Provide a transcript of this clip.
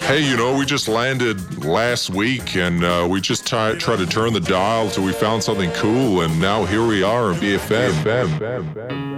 Hey, we just landed last week and we just tried to turn the dial till we found something cool, and now here we are in BFM.